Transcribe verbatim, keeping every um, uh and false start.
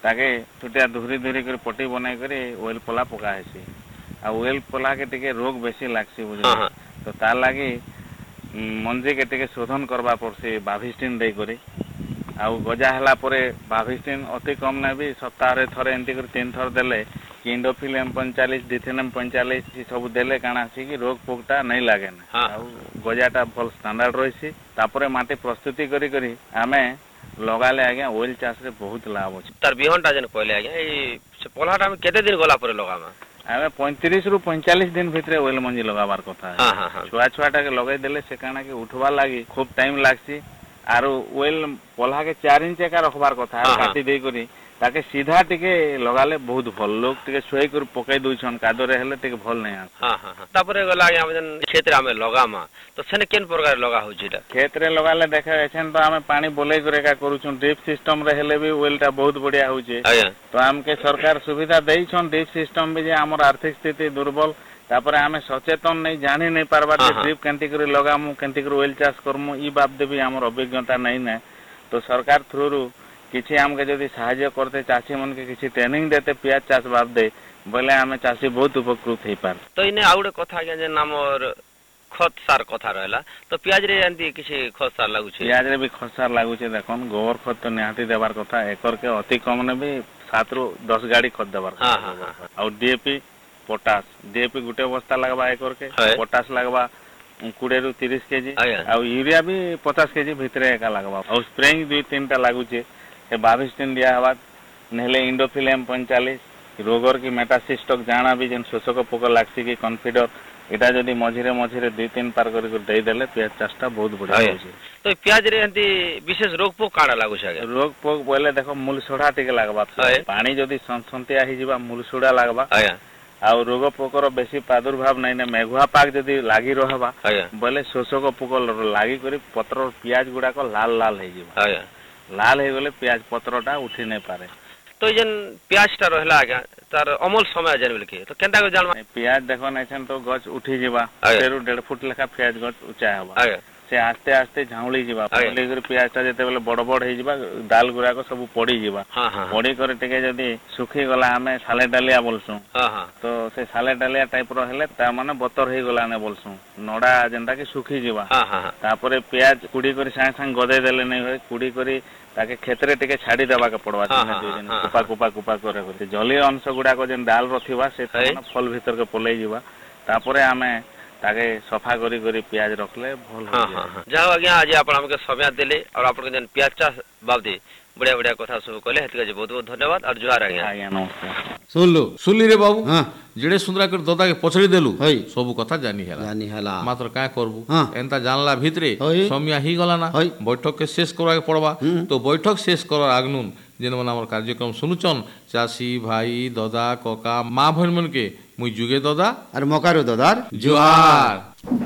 ताके छुटिया धुरी धुरी कर पट्टी बनाई कर ओइल पला पका हेसी आ ओइल पला के टिके रोग बेसी लागसी बुझ तो तार लागी मंजी के टिके शोधन करबा पड़सी बाभिस्टिन दे करी आ गजा हला परे बाभिस्टिन अति कम ने भी सप्ताह रे थरे एंती कर तीन थर देले इंडोफिलियम पैंतालीस डिथेनम पैंतालीस सब देले काना सी कि रोग पोकटा नहीं लागे ना आ गजाटा भल स्टैंडर्ड रहिसी तापरे माटी प्रस्तुति करी करी आमे लगाले आज्ञा ओइल चाष रे बहुत लाभ अछि तार बिहनटा जन कहले आज्ञा ए से पोलाटा में केते दिन गला परे लगामा आमे पैंतीस रु पैंतालीस दिन भितरे ओइल मंजी लगाबार कथा है हां हां छुआ छुआटा के लगाई देले से काना के उठवा लागी खूब टाइम लागसी आरो ओइल पोला के चार इंच का रखबार कथा है काटी दे करी ताके सीधा टिके लगाले बहुत भल लोग टिके सोई कर पकाई दोछन कादो रे हेले टिके भल नहीं आस हां हां तापरे गला आज्ञा जन क्षेत्र में लगामा तो सेने केन प्रकार लगा हो छिटा खेत रे लगाले देखे एछन तो हमें पानी बोले करे का करूछन ड्रिप सिस्टम रे हेले भी ओइलटा बहुत बढ़िया हो छे तो हमके सरकार सुविधा देई छन ड्रिप सिस्टम भी जे हमर आर्थिक स्थिति दुर्बल तापरे हमें सचेतन नहीं जानी नहीं पारबा ड्रिप केंती करे लगामु केंती करे ओइल चाष करमु ई बात देबी हमर अभिज्ञता नहीं ने तो सरकार थ्रू रु किछि हमके जदी सहायता करते चासी मन के किछि ट्रेनिंग देते प्याज चाष बाब दे बोले हमें चासी बहुत उपकृत हे पार तो इने आउडे कथा के जे नाम और खत सार कथा रहला तो प्याज रे एंती किछि खत सार लागु छे प्याज रे भी खत सार लागु छे देखन गोबर खत तो निहाती देबार कथा एकर के अति कम ने भी सात रु दस गाड़ी खत देबार हां हां और डीएपी पोटास डीएपी गुटे बस्ता लगबा एकर के पोटास लगबा बीस रु तीस केजी और यूरिया भी पचास केजी भितरे एका लगबा और स्प्रेइंग दुई तीनटा लागु छे ए बाविस्टिन दिया हवा नेले इंडोफिलियम पैंतालीस रोगर की मेटासिस्टक जाना भी जन शोषक पोक लागसी कि कॉन्फिडर एटा जदी मझिरे मझिरे दुई तीन पार कर दे देले प्याज चाषटा बहुत बढ़िया होसी तो प्याज रे एंती विशेष रोग पोक काडा लागु छे रोग पोक बोले देखो मूल सोडा टिके लागबा पानी जदी संसंतिया हि जिबा मूल सोडा लागबा आ रोग पोकर बेसी प्रादुर्भाव नहीं ने मेघुआ पाक जदी लागी रहबा बोले शोषक पोक लागी करी पत्र प्याज गुडा को लाल लाल हे जिबा लाल हे गले प्याज पत्रटा उठी नहीं पारे तो जन प्याजटा रहला आज्ञा तार अमल समय जन बोले के तो केनता को जानवा प्याज देखो नैछन तो गछ उठी जिबा फेरु डेढ़ फुट लेखा प्याज गछ ऊंचा हबा से आस्ते आस्ते झाउली जिबा पले कर प्याजटा जते बेले बड़ बड़ हे जिबा दाल गुरा को सब पड़ी जिबा पड़ी करे टिके जदी सुखी गला हमें साले डालिया बोलसु तो से साले डालिया टाइप रो हेले ता माने बतर हे गला ने बोलसु नोडा जेंटा कि सुखी जिबा तापरे प्याज कुडी करी संग संग गदे देले नै होय कुडी करी ताके खेतरे टिके छाडी देबा के पड़वा कुपा कुपा कुपा करे जली अंश गुडा को जेन डाल रथिबा से फल भीतर के पलै जिबा तापरे हमें ताके सफा करी करी प्याज रखले भल हो जाय जाओ आज्ञा आज आपण हमके समय देले और आपण के जन प्याज चाष बाबदे बढ़िया बढ़िया कथा सब कहले हेतके बहुत बहुत धन्यवाद और जुहार आज्ञा आज्ञा नमस्कार सुन लो सुनली रे बाबू हां जेडे सुंदरा कर दादा के पछड़ी देलु सब कथा जानी हैला जानी हैला मात्र का करबू एंता जानला भितरे समिया ही गला ना बैठक के शेष करवा के पड़बा तो बैठक शेष कर आगनुन जेन मन हमर कार्यक्रम सुनुचन चासी भाई दादा कका मां भन मन के मुई जुगे दादा और मकारो दादार जुहार।